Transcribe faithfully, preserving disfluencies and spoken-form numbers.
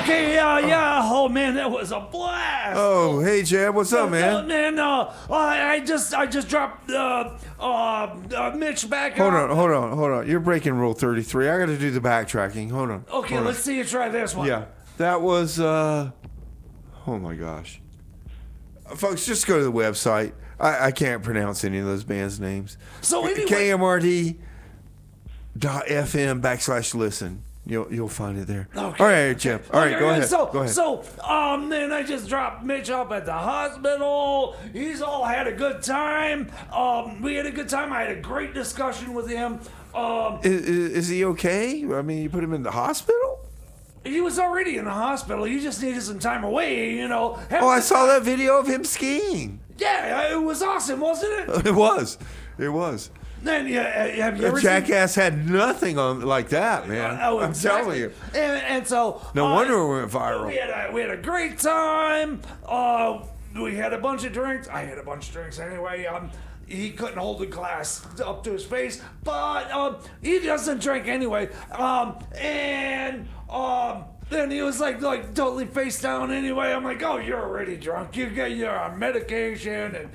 Okay, uh, yeah. Oh man, that was a blast. Oh, hey Chad, what's up, Uh, man? man, uh, I, I just, I just dropped uh, uh, uh, Mitch back. Hold up. on, hold on, hold on. You're breaking rule thirty-three. I got to do the backtracking. Hold on. Okay, hold let's on. see you try this one. Yeah, that was. uh Oh my gosh, folks, just go to the website. I, I can't pronounce any of those bands' names. So anyway, K M R D dot F M backslash listen. You'll you'll find it there. Okay. All right, Jeff. All right, Okay, go ahead. So, go ahead. so, um, then I just dropped Mitch up at the hospital. He's all had a good time. Um, we had a good time. I had a great discussion with him. Um, is, is, is he okay? I mean, you put him in the hospital? he was already in the hospital. He just needed some time away, you know. Oh, I saw that video of him skiing. Yeah, it was awesome, wasn't it? It was. It was. Then, yeah, have you The ever jackass had nothing on like that, man. Oh, I'm exactly. telling you. And, and so No uh, wonder it went viral. We had a, we had a great time. Uh, we had a bunch of drinks. I had a bunch of drinks anyway. Um, he couldn't hold the glass up to his face, but um, he doesn't drink anyway. Um, and um. Then he was like, like totally face down anyway. I'm like, oh, you're already drunk. You get you're on medication, and